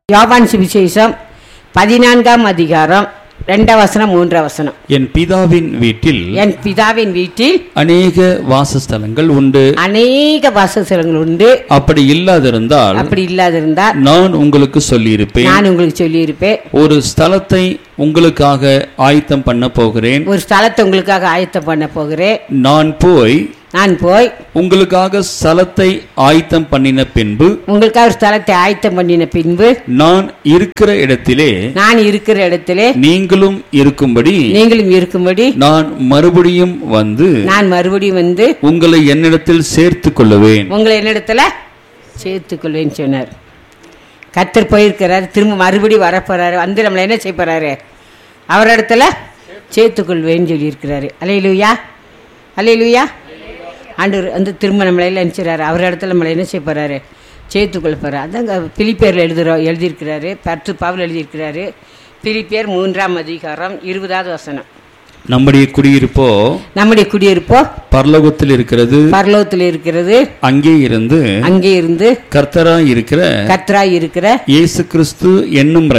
யோவான் சுவிசேஷம் 14ஆம் அதிகாரம் 2 வசனம் 3 வசனம். என் பிதாவின் வீட்டில் அநேக வாசஸ்தலங்கள் உண்டு. அப்படி இல்லாதிருந்தால் நான் உங்களுக்கு சொல்லியிருப்பேன். ஒரு ஸ்தலத்தை உங்களுக்காக ஆயத்தம் பண்ண போகிறேன். நான் போய் உங்களுக்காக ஸ்தலத்தை ஆயத்தம் பண்ணின பின்பு நான் இருக்கிற இடத்திலே நீங்களும் இருக்கும்படி நான் மறுபடியும் வந்து உங்களை என்னிடத்தில் சேர்த்துக் கொள்ளுவேன் சொன்னார். கர்த்தர் போயிருக்கிறார், திரும்ப மறுபடி வரப்போறாரு, வந்து நம்மளை என்ன செய்ய போறாரு? அவரிடத்துல சேர்த்துக்கொள்வேன்னு சொல்லியிருக்கிறாரு. அல்லேலூயா, அல்லேலூயா. ஆண்டவர் வந்து திரும்ப நம்மளை நினைச்சிடறாரு, அவர் இடத்துல நம்மளை என்ன செய்ய போறாரு? சேர்த்துக்கொள்ள போறாரு. அதாங்க பிலிப்பியரில் எழுதியிருக்கிறாரு, பவுல் எழுதியிருக்கிறாரு. பிலிப்பியர் 3ஆம் அதிகாரம் 20வது வசனம். நம்முடைய குடியிருப்போ பரலோகத்தில் இருக்கிறது. அங்கே இருந்து கர்த்தராய் இருக்கிற இயேசு கிறிஸ்து என்னும்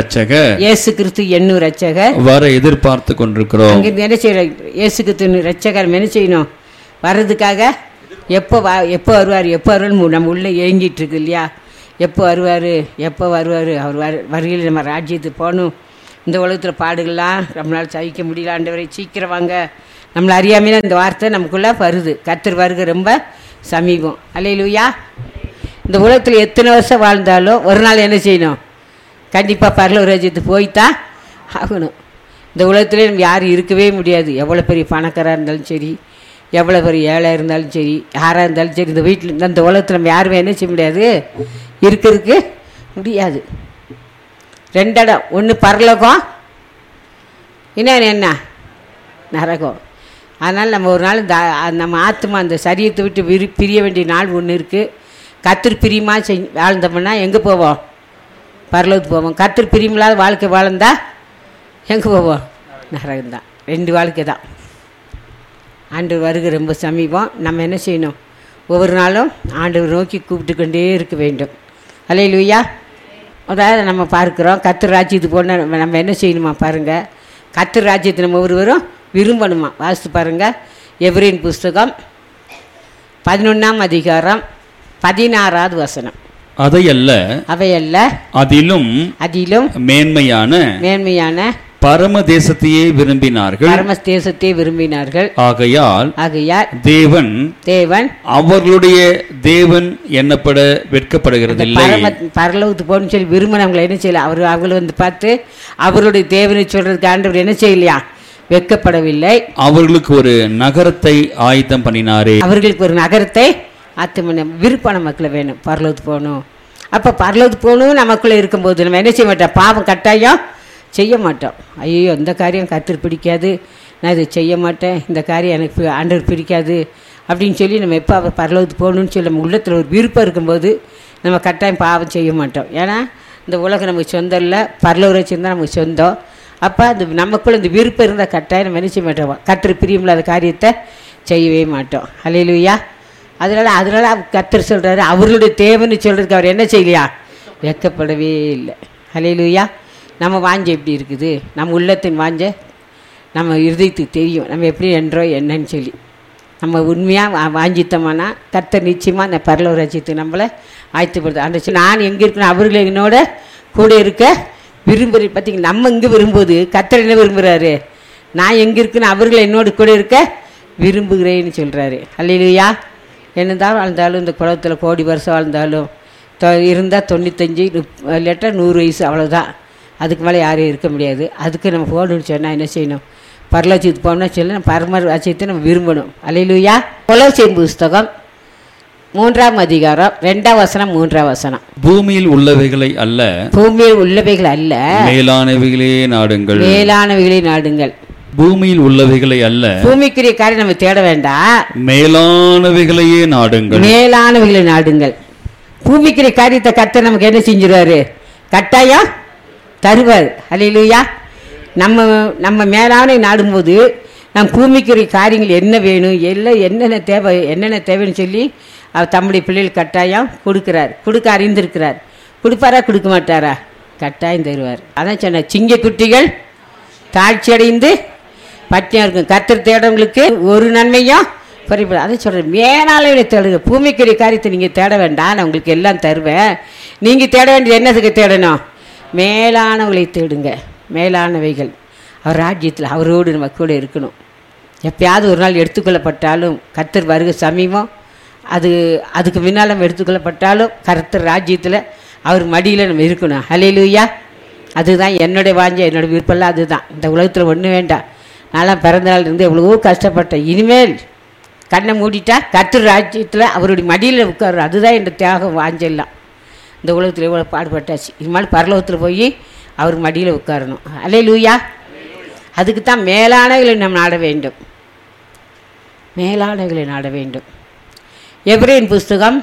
இரட்சகர் வர எதிர்பார்த்து கொண்டிருக்கிறோம். அங்கே என்ன செய்யற? இயேசு கிறிஸ்து இரட்சகர் என்ன செய்யணும்? வர்றதுக்காக எப்போ வருவார் நம்ம உள்ளே ஏங்கிட்டு இருக்கு இல்லையா? எப்போ வருவார்? அவர் வருகையில் நம்ம ராஜ்யத்துக்கு போகணும். இந்த உலகத்தில் பாடுகள்லாம் நம்மளால் சகிக்க முடியல, ஆண்டவரை சீக்கிரம் வாங்க. நம்மளை அறியாமையில இந்த வார்த்தை நமக்குள்ளே வருது. கர்த்தர் வருகை ரொம்ப சமீபம். அல்லேலூயா. இந்த உலகத்தில் எத்தனை வருஷம் வாழ்ந்தாலும் ஒரு நாள் என்ன செய்யணும்? கண்டிப்பாக பரலோக ராஜ்யத்துக்கு போய்த்தான் ஆகணும். இந்த உலகத்துலேயே நம்ம யாரும் இருக்கவே முடியாது. எவ்வளோ பெரிய பணக்காராக இருந்தாலும் சரி, எவ்வளோ பெரிய ஏழை இருந்தாலும் சரி, யாராக இருந்தாலும் சரி, இந்த வீட்டில் இந்த உலகத்தில் நம்ம யாருமே என்ன செய்ய முடியாது, இருக்கிறதுக்கு முடியாது. 2 இடம், ஒன்று பரலோகம், இன்னொன்று என்ன? நரகம். அதனால் நம்ம ஒரு நாள் நம்ம ஆத்மா அந்த சரீரத்தை விட்டு பிரிய வேண்டிய நாள் ஒன்று இருக்குது. கர்த்தர் பிரியமாக வாழ்ந்தோம்னா எங்கே போவோம்? பரலோகத்துக்கு போவோம். கர்த்தர் பிரியமில்லாத வாழ்க்கை வாழ்ந்தா எங்கே போவோம்? நரகம்தான். 2 வாழ்க்கை தான். ஆண்டவர் வருகை ரொம்ப சமீபம். நம்ம என்ன செய்யணும்? ஒவ்வொரு நாளும் ஆண்டவர் நோக்கி கூப்பிட்டு கொண்டே இருக்க வேண்டும். அல்லேலூயா. அதாவது நம்ம பார்க்குறோம், கர்த்தர் ராஜ்யத்துக்கு போனால் நம்ம என்ன செய்யணுமா பாருங்கள். கர்த்தர் ராஜ்யத்தை நம்ம ஒவ்வொருவரும் விரும்பணுமா? வாசித்து பாருங்கள். எபிரேயர் புஸ்தகம் 11ஆம் அதிகாரம் 16வது வசனம். அவையல்ல அதிலும் மேன்மையான பரம தேசத்தையே விரும்பினார்கள். ஆகையால் தேவன் அவர்களுடைய தேவன் என்னப்பட வெட்கப்படுகிறதில்லை. பரலோகத்துக்கு போகணும்னு சொல்லி விரும்பினவங்களை என்ன செய்யல? அவர்கள் வந்து பார்த்து அவருடைய தேவனை சொல்றதுக்கு ஆண்டவர் என்ன செய்யலையா? வெட்கப்படவில்லை. அவர்களுக்கு ஒரு நகரத்தை ஆயத்தம் பண்ணினாரே. விருப்பான மக்களை வேணும். பரலோகத்துக்கு போகணும். அப்போ பரலோகத்துக்கு போகணும் நமக்குள்ளே இருக்கும்போது நம்ம என்ன செய்ய மாட்டோம்? பாவம் கட்டாயம் செய்ய மாட்டோம். ஐயோ, இந்த காரியம் கர்த்தர் பிடிக்காது, நான் இதை செய்ய மாட்டேன், இந்த காரியம் எனக்கு ஆண்டவர் பிடிக்காது அப்படின்னு சொல்லி நம்ம எப்போ பரலோகத்துக்கு போகணுன்னு சொல்லி நம்ம உள்ளத்தில் ஒரு விருப்பம் இருக்கும்போது நம்ம கட்டாயம் பாவம் செய்ய மாட்டோம். ஏன்னா இந்த உலகம் நமக்கு சொந்தம் இல்லை, பரலோக ராஜ்யம் தான் நமக்கு சொந்தம். அப்போ அந்த நமக்குள்ளே இந்த விருப்பம் இருந்தால் கட்டாயம் நம்ம என்ன செய்ய மாட்டோம்? கர்த்தர் பிரியமில்லாத காரியத்தை செய்யவே மாட்டோம். அல்லேலூயா. அதனால் கர்த்தர் சொல்கிறாரு, அவர்களுடைய தேவன்னு சொல்கிறதுக்கு அவர் என்ன செய்யலையா? வெட்கப்படவே இல்லை. அல்லேலூயா. நம்ம வாஞ்ச எப்படி இருக்குது? நம்ம உள்ளத்தின் வாஞ்ச நம்ம இருதயத்துக்கு தெரியும், நம்ம எப்படி என்றோ என்னன்னு சொல்லி. நம்ம உண்மையாக வாஞ்சித்தோம்னா கர்த்தர் நிச்சயமாக அந்த பரலோக ராஜ்யத்துக்கு நம்மளை ஆயத்தப்படுது. அந்த நான் எங்கே இருக்கணும்? அவர்கள் என்னோட கூட இருக்க விரும்புகிற. பார்த்தீங்க, நம்ம இங்கே விரும்புவது கர்த்தர் என்ன விரும்புகிறாரு? நான் எங்கே இருக்குன்னு அவர்கள் என்னோட கூட இருக்க விரும்புகிறேன்னு சொல்கிறாரு. அல்லேலூயா. என்னதான் வாழ்ந்தாலும் இந்த குளத்தில் கோடி வருஷம் வாழ்ந்தாலும் இருந்தால் 95 இல்லாட்டா 100 வயசு, அவ்வளோதான். அதுக்கு மேலே யாரும் இருக்க முடியாது. அதுக்கு நம்ம போகணும்னு சொன்னால் என்ன செய்யணும்? பரலோகத்துக்கு போகணும்னா சொல்லி நம்ம பரம ராஜ்யத்தை நம்ம விரும்பணும். அல்லேலூயா. கொலோசியர் புஸ்தகம் 3ஆம் அதிகாரம் 2 வசனம் 3 வசனம். பூமியில் உள்ளவைகளை அல்ல மேலானவைகளே நாடுங்கள். பூமியில் உள்ளவைகளை அல்ல, பூமிக்குரிய காரியம் நம்ம தேட வேண்டாம், மேலானவைகளையே நாடுங்கள். பூமிக்குரிய காரியத்தை கர்த்தர் நமக்கு என்ன செஞ்சிருவாரு? கட்டாயம் தருவார். அல்லேலூயா. நம்ம மேலான நாடும்போது நம்ம பூமிக்குரிய காரியங்கள் என்ன வேணும், என்னென்ன தேவைன்னு சொல்லி அவர் தம்முடைய பிள்ளைகள் கட்டாயம் கொடுக்க அறிந்திருக்கிறார். கொடுப்பாரா கொடுக்க மாட்டாரா? கட்டாயம் தருவார். அதான் சொன்ன சிங்க குட்டிகள் தாழ்ச்சி அடைந்து பட்டியாக இருக்கும். கர்த்தர் தேடவங்களுக்கு ஒரு நன்மையும் குறைபடும். அதை சொல்கிறேன், மேலாளர்களை தேடுங்க. பூமிக்குரிய காரியத்தை நீங்கள் தேட வேண்டாம், நான் உங்களுக்கு எல்லாம் தருவேன். நீங்கள் தேட வேண்டியது என்னதுக்கு தேடணும்? மேலானவங்களை தேடுங்க. மேலானவைகள் அவர் ராஜ்யத்தில் அவரோடு நம்ம கூட இருக்கணும். எப்பயாவது ஒரு நாள் எடுத்துக்கொள்ளப்பட்டாலும் கர்த்தர் வருகை சமீபம், அதுக்கு முன்னால் நம்ம எடுத்துக்கொள்ளப்பட்டாலும் கர்த்தர் ராஜ்யத்தில் அவர் மடியில் நம்ம இருக்கணும். ஹல்லேலூயா. அதுதான் என்னுடைய வாஞ்சை, என்னோடய விருப்பம்லாம் அதுதான். இந்த உலகத்தில் ஒன்றும் வேண்டாம். நான்லாம் பிறந்த நாள் இருந்து எவ்வளவோ கஷ்டப்பட்டேன். இனிமேல் கண்ணை மூடிட்டா கர்த்தர் ராஜ்யத்தில் அவருடைய மடியில் உட்கார்றோம். அதுதான் என் தியாகம் வாஞ்செல்லாம். இந்த உலகத்தில் எவ்வளோ பாடுபட்டாச்சு. இனிமேல் பரலோகத்தில் போய் அவர் மடியில் உட்காரணும். ஹல்லேலூயா. அதுக்கு தான் மேலானவர்களை நாம் நாட வேண்டும். மேலானவர்களை நாட வேண்டும். எபிரேயர் புஸ்தகம்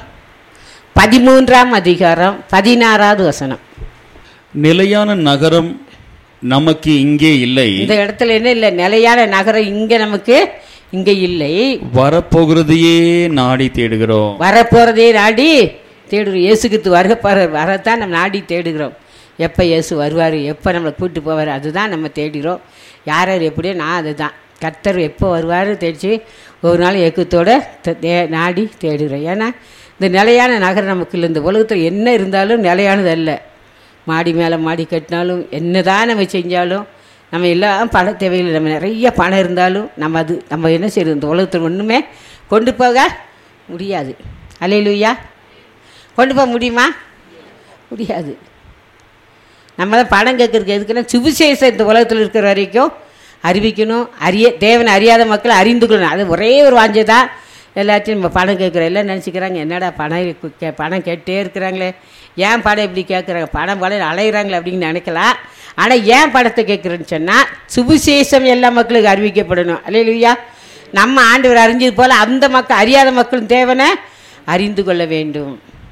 13ஆம் அதிகாரம் 16வது வசனம். நிலையான நகரம் நமக்கு இங்கே இல்லை. இந்த இடத்துல என்ன இல்லை? நிலையான நகரம் இங்கே இல்லை. வரப்போகிறதையே நாடி தேடுகிறோம். வரப்போறதையே நாடி தேடுகிறோம். இயேசுக்கு வரத்தான் நம்ம நாடி தேடுகிறோம். எப்போ இயேசு வருவார், எப்போ நம்மளை கூப்பிட்டு போவார், அதுதான் நம்ம தேடுகிறோம். யார் எப்படியோ நான் அதுதான். கர்த்தர் எப்போ வருவார் தேடிச்சு ஒரு நாள் ஏக்கத்தோடு நாடி தேடுகிறோம். ஏன்னா இந்த நிலையான நகரம் நமக்கு இல்லை. இந்த உலகத்தில் என்ன இருந்தாலும் நிலையானது அல்ல. மாடி மேலே மாடி கட்டினாலும் என்ன தான் நம்ம செஞ்சாலும் நம்ம எல்லாம் பண தேவையில் நம்ம நிறைய பணம் இருந்தாலும் நம்ம என்ன செய்யணும்? இந்த உலகத்தில் ஒன்றுமே கொண்டு போக முடியாது. அல்லேலூயா. கொண்டு போக முடியுமா? முடியாது. நம்ம தான் பணம் கேட்குறதுக்கு எதுக்குன்னா சுவிசேஷம் இந்த உலகத்தில் இருக்கிற வரைக்கும் அறிவிக்கணும். தேவனை அறியாத மக்களை அறிந்து கொள்ளணும். அது ஒரே ஒரு வாஞ்சை தான். எல்லாத்தையும் நம்ம பணம் கேட்குறோம். எல்லாம் நினச்சிக்கிறாங்க, என்னடா பணம் கேட்டே இருக்கிறாங்களே, ஏன் பணம் இப்படி கேட்குறாங்க, பணம் அலைகிறாங்களே அப்படின்னு நினைக்கலாம். ஆனால் ஏன் பணத்தை கேட்குறேன்னு சொன்னால் சுவிசேஷம் எல்லா மக்களுக்கு அறிவிக்கப்படணும். அல்லேலூயா. நம்ம ஆண்டவர் அறிஞ்சது போல் அந்த மக்கள் அறியாத மக்களும் தேவனை அறிந்து கொள்ள வேண்டும்.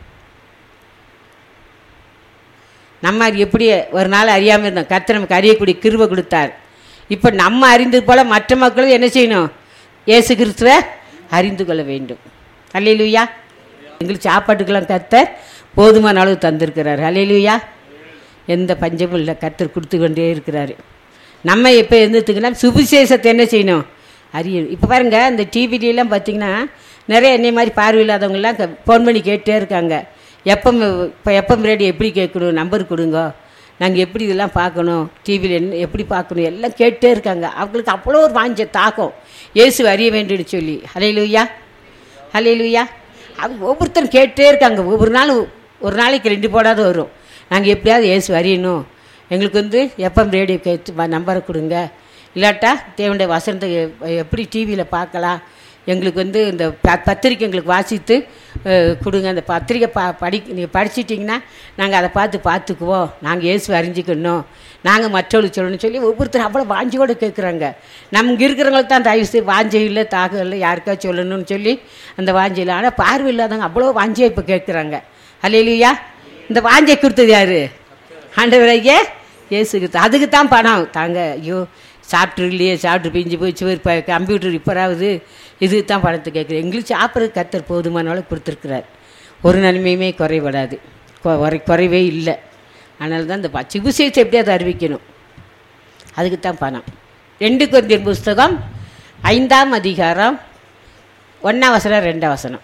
நம்ம எப்படி ஒரு நாள் அறியாமல் இருந்தோம், கர்த்தர் நமக்கு அறியக்கூடிய கிருபை கொடுத்தார். இப்போ நம்ம அறிந்தது போல் மற்ற மக்களும் என்ன செய்யணும்? இயேசு கிறிஸ்துவை அறிந்து கொள்ள வேண்டும். அல்லேலூயா. எங்களுக்கு சாப்பாட்டுக்கெல்லாம் கர்த்தர் போதுமான அளவு தந்திருக்கிறார். அல்லேலூயா. எந்த பஞ்சமும் இல்லை, கர்த்தர் கொடுத்து கொண்டே இருக்கிறாரு. நம்ம எப்போ இருந்துட்டுங்கன்னா சுவிசேஷத்தை என்ன செய்யணும்? அறியணும். இப்போ பாருங்கள், இந்த டிவிலாம் பார்த்திங்கன்னா நிறைய என்னை மாதிரி பார்வையில்லாதவங்களாம் ஃபோன் பண்ணி கேட்டே இருக்காங்க. எப்போ ரேடியோ எப்படி கேட்கணும், நம்பர் கொடுங்க, நாங்கள் எப்படி இதெல்லாம் பார்க்கணும், டிவியில் என்ன எப்படி பார்க்கணும், எல்லாம் கேட்டே இருக்காங்க. அவங்களுக்கு அவ்வளோ ஒரு வாஞ்ச தாக்கம் இயேசு அறிய வேண்டும்னு சொல்லி. ஹல்லேலூயா. ஹல்லேலூயா. அவங்க ஒவ்வொருத்தரும் கேட்டே இருக்காங்க. ஒரு நாளைக்கு 2 போடாது வரும். நாங்கள் எப்படியாவது இயேசு அறியணும், எங்களுக்கு எப்போ ரேடியோ கேட்டு நம்பரை கொடுங்க, இல்லாட்டா தேவனுடைய வசனத்தை எப்படி டிவியில் பார்க்கலாம், எங்களுக்கு இந்த பத்திரிக்கை எங்களுக்கு வாசித்து கொடுங்க, அந்த பத்திரிக்கை நீங்கள் படிச்சிட்டிங்கன்னா நாங்கள் அதை பார்த்துக்குவோம், நாங்கள் இயேசு அறிஞ்சிக்கணும், நாங்கள் மற்றவர்களுக்கு சொல்லணும்னு சொல்லி ஒவ்வொருத்தரும் அவ்வளோ வாஞ்சியோடு கேட்குறாங்க. நமக்கு இருக்கிறவங்களுக்கு தான் தயவுசு வாஞ்சை இல்லை, தாகம் இல்லை, யாருக்கா சொல்லணும்னு சொல்லி அந்த வாஞ்சையில். ஆனால் பார்வை இல்லாதவங்க அவ்வளோ வாஞ்சியாக இப்போ கேட்குறாங்க. அல்லேலூயா. இந்த வாஞ்சை கொடுத்தது யார்? ஆண்டவராகிய இயேசு கிறிஸ்து. அதுக்கு தான் பணம் தாங்க. ஐயோ சாப்பிட்ரு இல்லையே, சாப்பிட்டு பிஞ்சு போய் இப்போ கம்ப்யூட்டர் ரிப்பேராகுது, இதுக்கு தான் பணத்தை கேட்குறேன். எங்களுக்கு சாப்பிட்றது கர்த்தர் போதுமான அளவு கொடுத்துருக்குறார். ஒரு நன்மையுமே குறைபடாது, குறைவே இல்லை. அதனால தான் இந்த சுவிசேஷத்தை எப்படியாவது அறிவிக்கணும். அதுக்கு தான் பணம். 2 கொரிந்தியர் புஸ்தகம் 5ஆம் அதிகாரம் 1ஆம் வசனம் 2ஆம் வசனம்.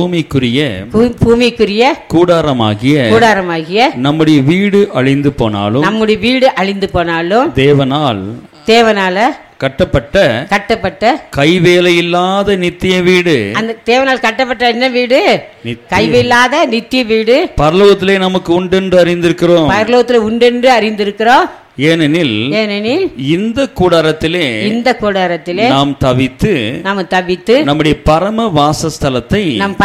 பூமிக்குரிய கூடாரமாகிய நம்முடைய வீடு அழிந்து போனாலும் தேவனால கட்டப்பட்ட கைவேலை இல்லாத நித்திய வீடு. அந்த தேவனால் கட்டப்பட்ட என்ன வீடு? கைவேலாத நித்திய வீடு பரலோகத்திலே நமக்கு உண்டென்று அறிந்திருக்கிறோம். ஏனெனில் இந்த கூடாரத்திலே நாம் தவித்து நம்முடைய பரம வாசஸ்தலத்தை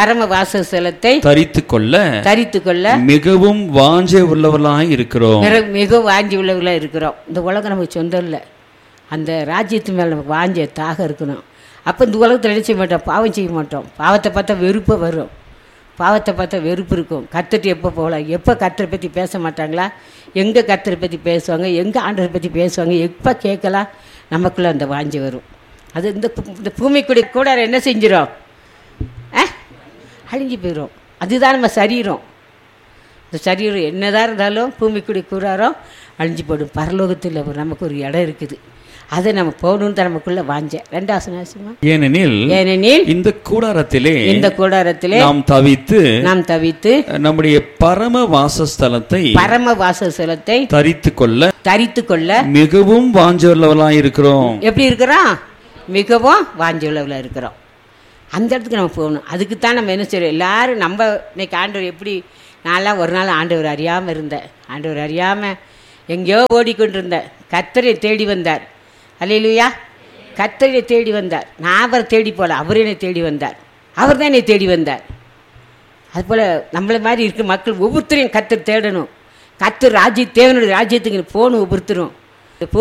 தரித்துக் கொள்ள மிகவும் வாஞ்சை உள்ளவர்களாய் இருக்கிறோம். மிகவும் வாஞ்சி உள்ளவர்களாக இருக்கிறோம். இந்த உலகம் நமக்கு சொந்தம் இல்லை. அந்த ராஜ்யத்து மேலே நமக்கு வாஞ்ச தாக இருக்கணும். அப்போ இந்த உலகத்தில் என்ன செய்ய மாட்டோம்? பாவம் செய்ய மாட்டோம். பாவத்தை பார்த்தா வெறுப்பு வரும். பாவத்தை பார்த்தா வெறுப்பு இருக்கும். கர்த்தர் எப்போ போகலாம்? எப்போ கர்த்தரை பற்றி பேச மாட்டாங்களா? எங்கே கர்த்தரை பற்றி பேசுவாங்க? எங்கே ஆண்டவரை பற்றி பேசுவாங்க? எப்போ கேட்கலாம்? நமக்குள்ளே அந்த வாஞ்சி வரும். அது இந்த பூமிக்குடி கூட என்ன செஞ்சிடும்? அழிஞ்சு போயிடும். அதுதான் நம்ம சரீரம். இந்த சரீரம் என்னதான் இருந்தாலும் பூமிக்குடி கூறாரோ அழிஞ்சு போடும். பரலோகத்தில் நமக்கு ஒரு இடம் இருக்குது, அதை நம்ம போகணும்னு தான் நமக்குள்ள வாஞ்ச. 2வது வசனம். ஏனெனில் இந்த கூடாரத்திலே நாம் தவித்து நம்முடைய பரம வாசஸ்தலத்தை தரித்து கொள்ள மிகவும் வாஞ்சவுள்ளவர்களாய் இருக்கிறோம். எப்படி இருக்கிறோம்? மிகவும் வாஞ்சவுள்ளவர்களாக இருக்கிறோம். அந்த இடத்துக்கு நம்ம போகணும். அதுக்கு தான் நம்ம என்ன செய்யறோம்? எல்லாரும் நம்ம இன்னைக்கு ஆண்டவர் எப்படி, நான்லாம் ஒரு நாள் ஆண்டவர் அறியாமல் இருந்தேன். ஆண்டவர் அறியாமல் எங்கேயோ ஓடிக்கொண்டிருந்தேன். கர்த்தரை தேடி வந்தார். அல்லேலூயா. கர்த்தரை தேடி வந்தார். நான் அவரை தேடி போல, அவர் என்னை தேடி வந்தார். அவர் தான் என்னை தேடி வந்தார். அதுபோல் நம்மளை மாதிரி இருக்க மக்கள் ஒவ்வொருத்தரையும் கர்த்தர் தேடணும். கர்த்தர் தேவனுடைய ராஜ்யத்துக்கு போகணும். ஒவ்வொருத்தரும்